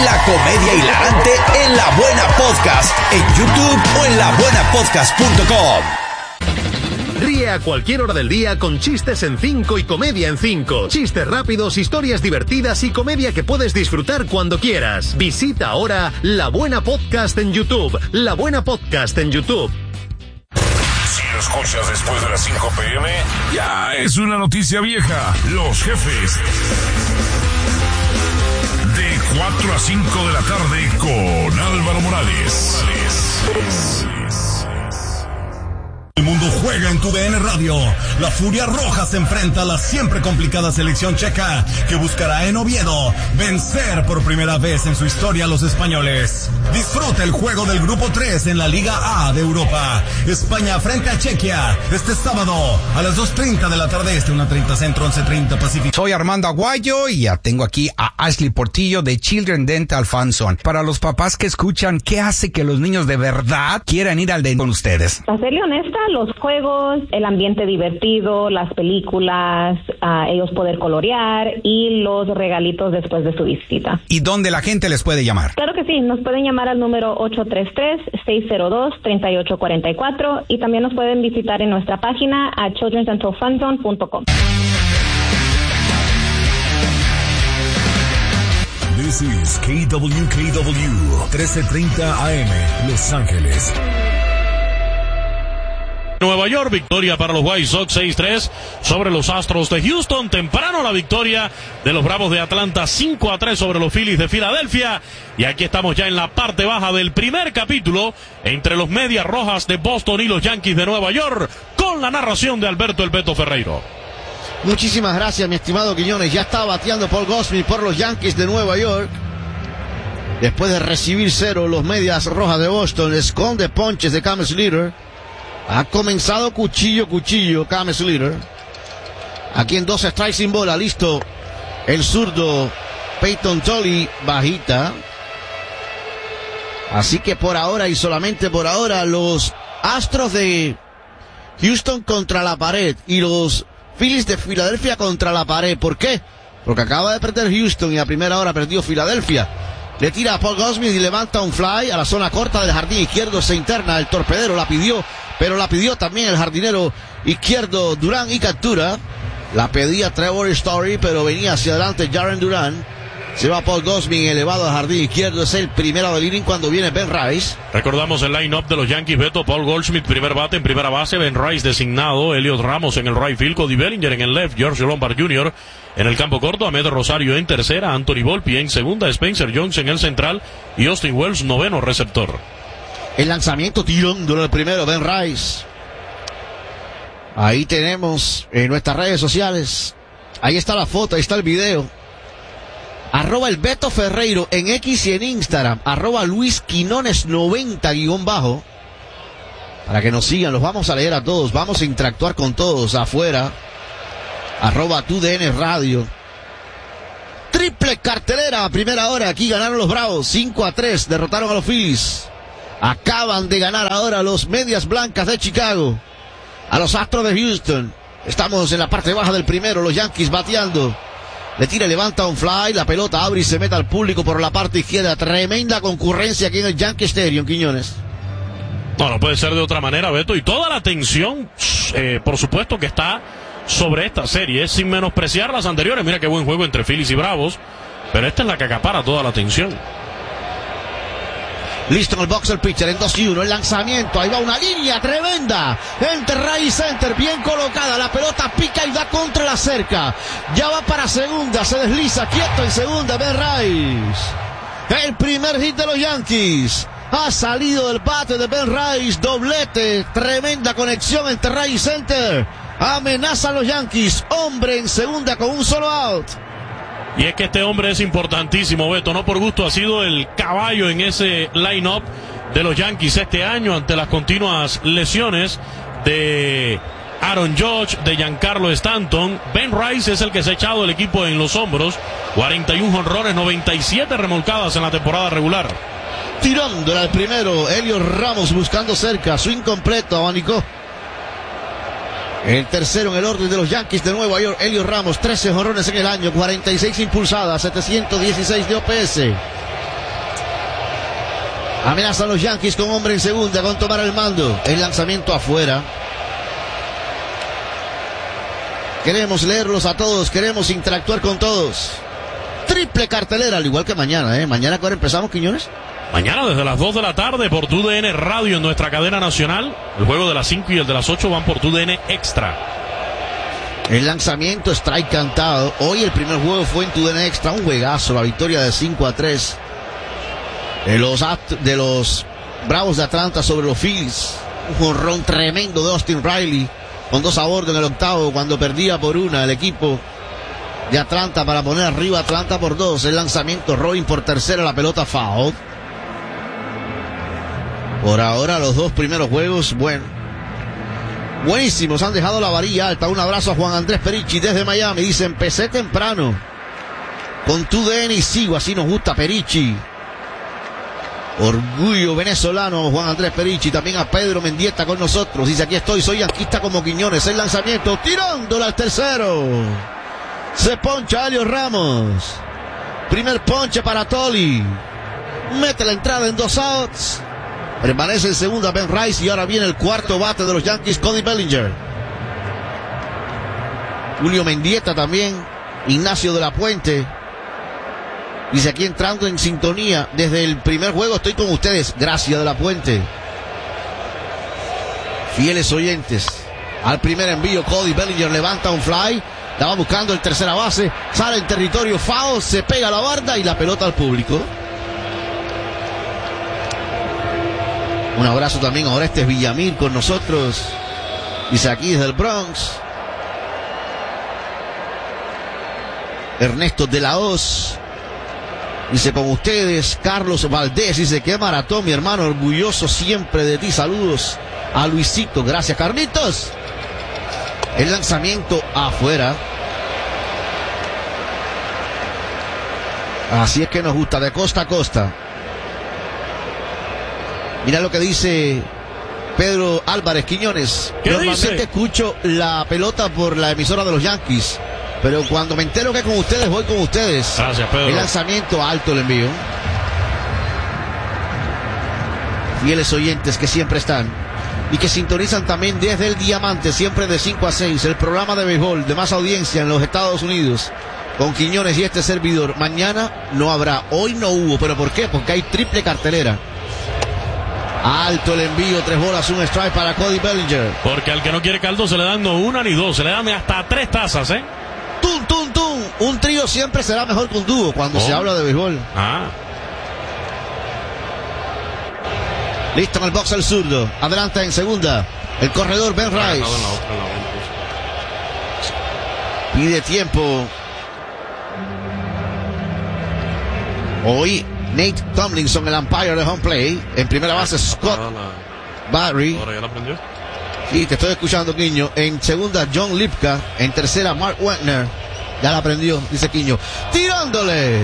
La comedia hilarante en La Buena Podcast, en YouTube o en labuenapodcast.com. Ríe a cualquier hora del día con Chistes en 5 y Comedia en 5. Chistes rápidos, historias divertidas y comedia que puedes disfrutar cuando quieras. Visita ahora La Buena Podcast en YouTube. La Buena Podcast en YouTube. Si lo escuchas después de las 5 p.m., ya es una noticia vieja. Los jefes. De 4 a 5 de la tarde con Álvaro Morales. El mundo juega en tu DN Radio. La Furia Roja se enfrenta a la siempre complicada selección checa, que buscará en Oviedo vencer por primera vez en su historia a los españoles. Disfruta el juego del Grupo 3 en la Liga A de Europa. España frente a Chequia este sábado a las 2:30 de la tarde, 1:30 Centro, 11:30 Pacífico. Soy Armando Aguayo y ya tengo aquí a Ashley Portillo de Children Dental Fanzone. Para los papás que escuchan, ¿qué hace que los niños de verdad quieran ir al dentista con ustedes? Para serle honesta, los juegos, el ambiente divertido, las películas, ellos poder colorear y los regalitos después de su visita. ¿Y dónde la gente les puede llamar? Claro que sí, nos pueden llamar al número 833-602-3844 y también nos pueden visitar en nuestra página a childrendentalfanzone.com. This is KWKW 1330 AM, Los Ángeles. Nueva York, victoria para los White Sox 6-3 sobre los Astros de Houston. Temprano la victoria de los Bravos de Atlanta 5-3 sobre los Phillies de Filadelfia. Y aquí estamos ya en la parte baja del primer capítulo entre los Medias Rojas de Boston y los Yankees de Nueva York, con la narración de Alberto El Beto Ferreiro. Muchísimas gracias, mi estimado Quiñones. Ya está bateando Paul Goldschmidt por los Yankees de Nueva York. Después de recibir 0, los Medias Rojas de Boston esconde ponches de Cam Slater. Ha comenzado cuchillo, Cam Slater. Aquí en 2 strikes sin bola, listo el zurdo Peyton Tolly, bajita. Así que por ahora y solamente por ahora, los Astros de Houston contra la pared y los Phillies de Filadelfia contra la pared. ¿Por qué? Porque acaba de perder Houston y a primera hora perdió Filadelfia. Le tira a Paul Goldschmidt y levanta un fly a la zona corta del jardín izquierdo. Se interna, el torpedero la pidió, pero la pidió también el jardinero izquierdo Durán y captura. La pedía Trevor Story, pero venía hacia adelante Jarren Durán. Se va Paul Goldschmidt elevado al jardín izquierdo. Es el primero del inning cuando viene Ben Rice. Recordamos el line-up de los Yankees, Beto. Paul Goldschmidt, primer bate en primera base. Ben Rice designado. Elliot Ramos en el right field. Cody Bellinger en el left. George Lombard Jr. en el campo corto. Ahmed Rosario en tercera. Anthony Volpi en segunda. Spencer Jones en el central. Y Austin Wells, noveno receptor. El lanzamiento tirando el primero, Ben Rice. Ahí tenemos en nuestras redes sociales. Ahí está la foto, ahí está el video. @ el Beto Ferreiro en X y en Instagram. @ Luis Quinones 90_ para que nos sigan. Los vamos a leer a todos. Vamos a interactuar con todos afuera. @ TUDN Radio. Triple cartelera, primera hora. Aquí ganaron los Bravos 5-3. Derrotaron a los Phillies. Acaban de ganar ahora los Medias Blancas de Chicago a los Astros de Houston. Estamos en la parte baja del primero. Los Yankees bateando. Le tira, levanta un fly, la pelota abre y se mete al público por la parte izquierda. Tremenda concurrencia aquí en el Yankee Stadium, Quiñones. No puede ser de otra manera, Beto. Y toda la atención, por supuesto, que está sobre esta serie, sin menospreciar las anteriores. Mira qué buen juego entre Phillies y Bravos, pero esta es la que acapara toda la atención. Listo en el box el pitcher en 2-1, el lanzamiento, ahí va una línea tremenda, entre right center, bien colocada, la pelota pica y da contra la cerca, ya va para segunda, se desliza, quieto en segunda, Ben Rice, el primer hit de los Yankees, ha salido del bate de Ben Rice, doblete, tremenda conexión entre right center, amenazan los Yankees, hombre en segunda con un solo out. Y es que este hombre es importantísimo, Beto. No por gusto ha sido el caballo en ese line-up de los Yankees este año ante las continuas lesiones de Aaron Judge, de Giancarlo Stanton. Ben Rice es el que se ha echado el equipo en los hombros. 41 jonrones, 97 remolcadas en la temporada regular. Tirándola al primero, Elliot Ramos buscando cerca, su incompleto, abanicó. El tercero en el orden de los Yankees de Nueva York, Elliot Ramos, 13 jonrones en el año, 46 impulsadas, 716 de OPS. Amenazan los Yankees con hombre en segunda, con tomar el mando. El lanzamiento afuera. Queremos leerlos a todos, queremos interactuar con todos. Triple cartelera, al igual que mañana, ¿eh? Mañana, ¿cuándo empezamos, Quiñones? Mañana desde las 2 de la tarde por TUDN Radio en nuestra cadena nacional. El juego de las 5 y el de las 8 van por TUDN Extra. El lanzamiento, strike cantado. Hoy el primer juego fue en TUDN Extra, un juegazo, la victoria de 5-3 de los Bravos de Atlanta sobre los Phillies. Un jonrón tremendo de Austin Riley, con 2 a bordo en el octavo, cuando perdía por 1 el equipo de Atlanta para poner arriba a Atlanta por 2. El lanzamiento, Robin por tercera, la pelota foul. Por ahora los 2 primeros juegos, buenísimos, han dejado la varilla alta. Un abrazo a Juan Andrés Perichi desde Miami. Dice, empecé temprano con TUDN y sigo, así nos gusta Perichi. Orgullo venezolano, Juan Andrés Perichi. También a Pedro Mendieta con nosotros. Dice, aquí estoy, soy yanquista como Quiñones. El lanzamiento, tirándola al tercero. Se poncha Elio Ramos. Primer ponche para Tolly. Mete la entrada en 2 outs. Permanece en segunda Ben Rice y ahora viene el cuarto bate de los Yankees, Cody Bellinger. Julio Mendieta también. Ignacio de la Puente. Dice, aquí entrando en sintonía desde el primer juego, estoy con ustedes. Gracias, de la Puente. Fieles oyentes. Al primer envío, Cody Bellinger levanta un fly. Estaba buscando el tercera base. Sale en territorio foul, se pega a la barda y la pelota al público. Un abrazo también a Orestes Villamil con nosotros. Dice, aquí desde el Bronx. Ernesto de la Hoz. Dice, con ustedes, Carlos Valdés. Dice, qué maratón, mi hermano, orgulloso siempre de ti. Saludos a Luisito. Gracias, Carlitos. El lanzamiento afuera. Así es que nos gusta, de costa a costa. Mira lo que dice Pedro Álvarez Quiñones. Normalmente escucho la pelota por la emisora de los Yankees, pero cuando me entero que con ustedes, voy con ustedes. Gracias, Pedro. El lanzamiento alto, el envío. Fieles oyentes que siempre están y que sintonizan también desde el Diamante, siempre de 5 a 6, el programa de béisbol de más audiencia en los Estados Unidos, con Quiñones y este servidor. Mañana no habrá, hoy no hubo, ¿pero por qué? Porque hay triple cartelera. Alto el envío, 3 bolas, 1 strike para Cody Bellinger. Porque al que no quiere caldo se le dan no 1 ni 2, se le dan hasta 3 tazas, ¿eh? ¡Tum, tum, tum! Un trío siempre será mejor que un dúo cuando se habla de béisbol. Listo en el box el zurdo. Adelanta en segunda el corredor Ben Rice. Pide tiempo. Hoy Nate Tomlinson, el umpire de home play. En primera base, Scott Barry. ¿Ahora ya la aprendió? Sí, te estoy escuchando, Quiño. En segunda, John Lipka. En tercera, Mark Wagner. Ya la aprendió, dice Quiño. ¡Tirándole!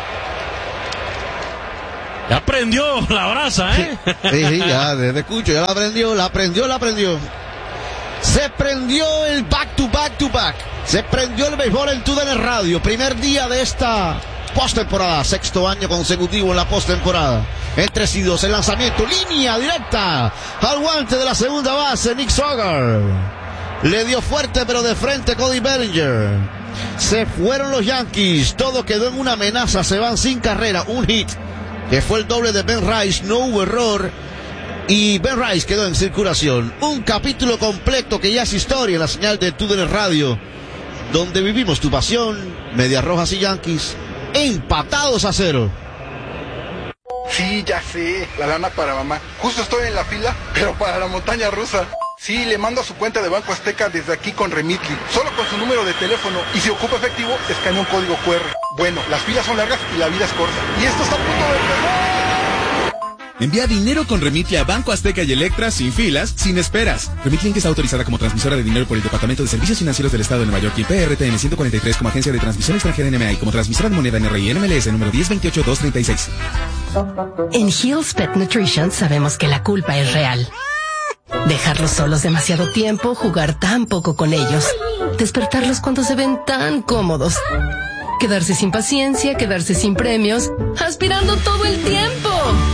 Ya aprendió la brasa, ¿eh? Sí, ya, te escucho. Ya la aprendió. Se prendió el back to back. Se prendió el béisbol en TUDN Radio. Primer día de esta postemporada, 6º año consecutivo en la postemporada. En 3-2, el lanzamiento, línea directa al guante de la segunda base, Nick Sogar. Le dio fuerte pero de frente Cody Bellinger. Se fueron los Yankees, todo quedó en una amenaza, se van sin carrera, un hit, que fue el doble de Ben Rice, no hubo error, y Ben Rice quedó en circulación. Un capítulo completo que ya es historia en la señal de TUDN Radio, donde vivimos tu pasión, Medias Rojas y Yankees, empatados a 0. Sí, ya sé, la lana para mamá. Justo estoy en la fila, pero para la montaña rusa. Sí, le mando a su cuenta de Banco Azteca desde aquí con Remitly. Solo con su número de teléfono. Y si ocupa efectivo, escanea un código QR. Bueno, las filas son largas y la vida es corta. Y esto está a punto de empezar. Envía dinero con Remitly a Banco Azteca y Electra sin filas, sin esperas. Remitly es autorizada como transmisora de dinero por el Departamento de Servicios Financieros del Estado de Nueva York y PRTN 143 como agencia de transmisión extranjera NMA y como transmisora de moneda NRI NMLS número 1028236. En Hill's Pet Nutrition sabemos que la culpa es real. Dejarlos solos demasiado tiempo, jugar tan poco con ellos, despertarlos cuando se ven tan cómodos, quedarse sin paciencia, quedarse sin premios, aspirando todo el tiempo.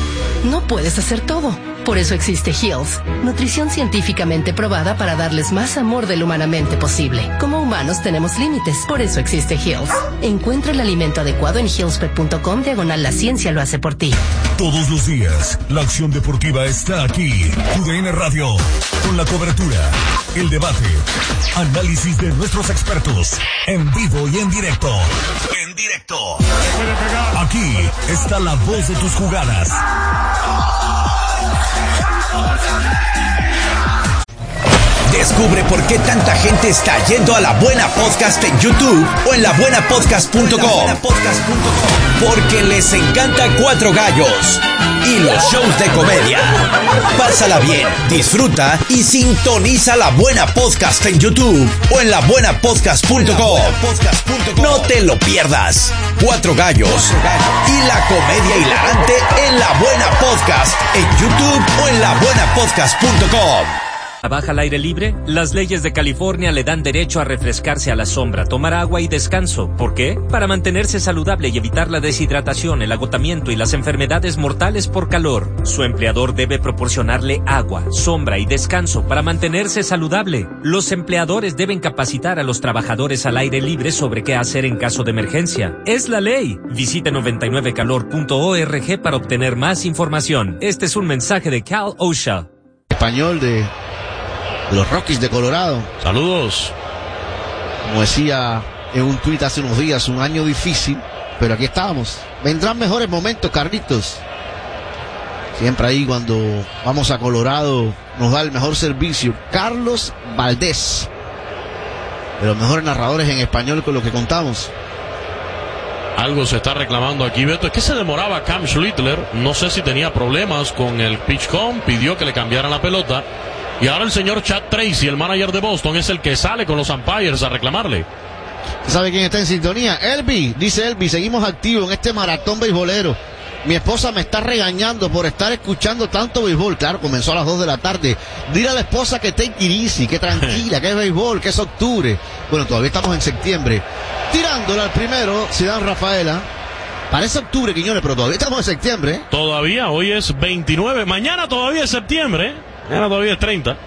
No puedes hacer todo. Por eso existe Heals, nutrición científicamente probada para darles más amor del humanamente posible. Como humanos tenemos límites, por eso existe Heals. Encuentra el alimento adecuado en healspet.com/la ciencia lo hace por ti. Todos los días, la acción deportiva está aquí. UDN Radio, con la cobertura, el debate, análisis de nuestros expertos, en vivo y en directo. En directo. Aquí está la voz de tus jugadas. Descubre por qué tanta gente está yendo a La Buena Podcast en YouTube o en labuenapodcast.com. Porque les encanta Cuatro Gallos y los shows de comedia. Pásala bien, disfruta y sintoniza La Buena Podcast en YouTube o en labuenapodcast.com. No te lo pierdas. Cuatro Gallos y la comedia hilarante en La Buena Podcast en YouTube o en labuenapodcast.com. ¿Trabaja al aire libre? Las leyes de California le dan derecho a refrescarse a la sombra, tomar agua y descanso. ¿Por qué? Para mantenerse saludable y evitar la deshidratación, el agotamiento y las enfermedades mortales por calor. Su empleador debe proporcionarle agua, sombra y descanso para mantenerse saludable. Los empleadores deben capacitar a los trabajadores al aire libre sobre qué hacer en caso de emergencia. Es la ley. Visite 99calor.org para obtener más información. Este es un mensaje de Cal OSHA. Español de los Rockies de Colorado. Saludos. Como decía en un tuit hace unos días, un año difícil, pero aquí estamos. Vendrán mejores momentos, Carlitos. Siempre ahí cuando vamos a Colorado nos da el mejor servicio Carlos Valdés, de los mejores narradores en español con los que contamos. Algo se está reclamando aquí, Beto. Es que se demoraba Cam Schlittler. No sé si tenía problemas con el pitch count. Pidió que le cambiaran la pelota. Y ahora el señor Chad Tracy, el manager de Boston, es el que sale con los umpires a reclamarle. ¿Sabe quién está en sintonía? Elvi, dice Elvi, seguimos activos en este maratón beisbolero. Mi esposa me está regañando por estar escuchando tanto béisbol. Claro, comenzó a las 2 de la tarde. Dile a la esposa que take it easy, que tranquila, que es béisbol, que es octubre. Bueno, todavía estamos en septiembre. Tirándole al primero, Zidane Rafaela. Parece octubre, Quiñones, pero todavía estamos en septiembre. Todavía, hoy es 29. Mañana todavía es septiembre. Mañana todavía es 30.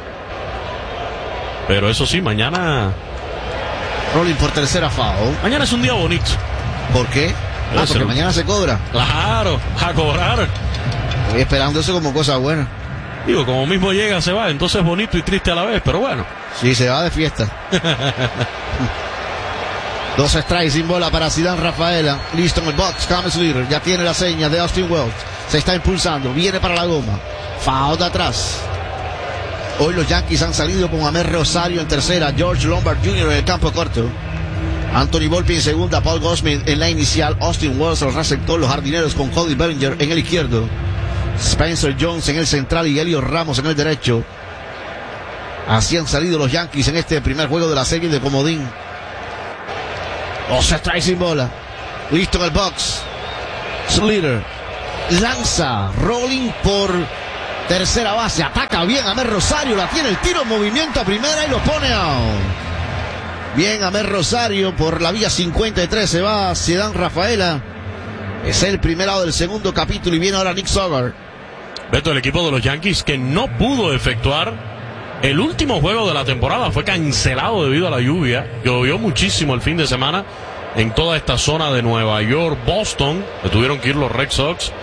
Pero eso sí, mañana... Rolling por tercera foul. Mañana es un día bonito. ¿Por qué? Porque mañana se cobra. Claro, a cobrar. Estoy esperando eso como cosa buena. Digo, como mismo llega, se va. Entonces bonito y triste a la vez, pero bueno. Sí, se va de fiesta. 2 strikes sin bola para Zidane Rafaela. Listo en el box. Cam Schlittler ya tiene la seña de Austin Wells. Se está impulsando. Viene para la goma. Foul de atrás. Hoy los Yankees han salido con Amer Rosario en tercera. George Lombard Jr. en el campo corto. Anthony Volpi en segunda. Paul Goldschmidt en la inicial. Austin Wells el receptor. Los jardineros con Cody Bellinger en el izquierdo. Spencer Jones en el central y Elio Ramos en el derecho. Así han salido los Yankees en este primer juego de la serie de comodín. 2 strikes sin bola. Listo en el box. Schlittler lanza. Rolling por tercera base. Ataca bien Amer Rosario. La tiene el tiro en movimiento a primera y lo pone out. Bien Amer Rosario por la vía 53. Se va Zidane Rafaela. Es el primer out del segundo capítulo y viene ahora Nick Sogard. Beto, el equipo de los Yankees que no pudo efectuar el último juego de la temporada, fue cancelado debido a la lluvia. Llovió muchísimo el fin de semana en toda esta zona de Nueva York, Boston. Le tuvieron que ir los Red Sox